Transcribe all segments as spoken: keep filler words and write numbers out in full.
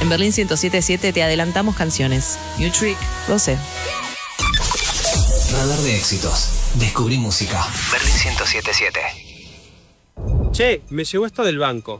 En Berlín ciento siete punto siete te adelantamos canciones. New Trick, lo sé. Radar de éxitos. Descubrí música. Berlín ciento siete punto siete. Che, me llegó esto del banco.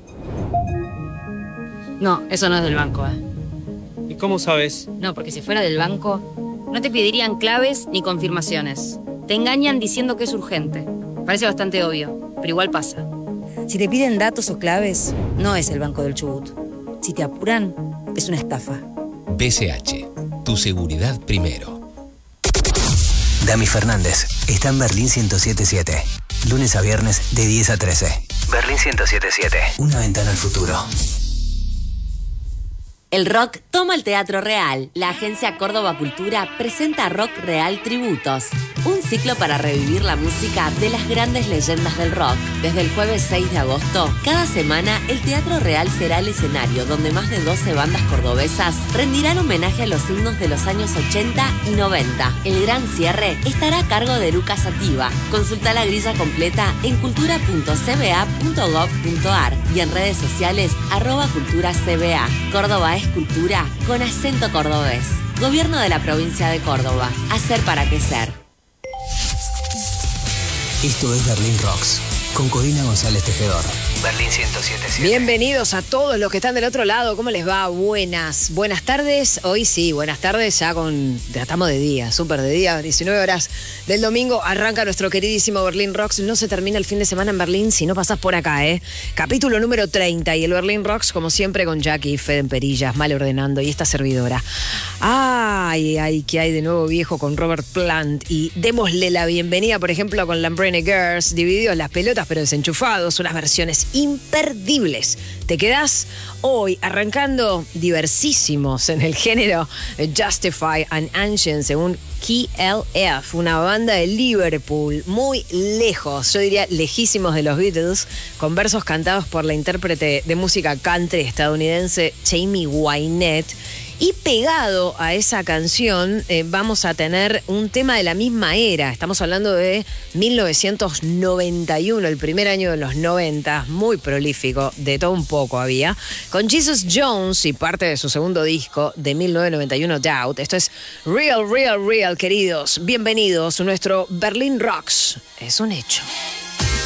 No, eso no es del banco, ¿eh? ¿Y cómo sabes? No, porque si fuera del banco, no te pedirían claves ni confirmaciones. Te engañan diciendo que es urgente. Parece bastante obvio, pero igual pasa. Si te piden datos o claves, no es el Banco del Chubut. Si te apuran, es una estafa. B C H, tu seguridad primero. Dami Fernández está en Berlín ciento siete punto siete. Lunes a viernes de diez a trece. Berlín ciento siete punto siete. Una ventana al futuro. El rock toma el Teatro Real. La agencia Córdoba Cultura presenta Rock Real Tributos, un ciclo para revivir la música de las grandes leyendas del rock. Desde el jueves seis de agosto, cada semana el Teatro Real será el escenario donde más de doce bandas cordobesas rendirán homenaje a los himnos de los años ochenta y noventa. El gran cierre estará a cargo de Eruca Sativa. Consulta la grilla completa en cultura punto c b a punto gov punto a r y en redes sociales arroba cultura c b a. Córdoba es cultura con acento cordobés. Gobierno de la provincia de Córdoba. Hacer para crecer. Esto es Berlín Rocks, con Corina González Tejedor. Berlín ciento siete punto siete. Bienvenidos a todos los que están del otro lado. ¿Cómo les va? Buenas. Buenas tardes. Hoy sí, buenas tardes. Ya con... Ya estamos de día, súper de día. diecinueve horas del domingo arranca nuestro queridísimo Berlín Rocks. No se termina el fin de semana en Berlín si no pasás por acá, ¿eh? Capítulo número treinta. Y el Berlín Rocks, como siempre, con Jackie, Fede en Perillas, Mal Ordenando y esta servidora. Ay, ay, ¿qué hay de nuevo viejo con Robert Plant? Y démosle la bienvenida, por ejemplo, con Lambrene Girls, divididos las pelotas pero desenchufados, unas versiones imperdibles. Te quedás hoy arrancando diversísimos en el género Justify and Ancient, según Key L F, una banda de Liverpool, muy lejos, yo diría lejísimos de los Beatles, con versos cantados por la intérprete de música country estadounidense Amy Wynette. Y pegado a esa canción eh, vamos a tener un tema de la misma era. Estamos hablando de mil novecientos noventa y uno, el primer año de los noventa, muy prolífico, de todo un poco había, con Jesus Jones y parte de su segundo disco de mil novecientos noventa y uno, Doubt. Esto es Real, Real, Real, queridos. Bienvenidos. Nuestro Berlín Rocks es un hecho.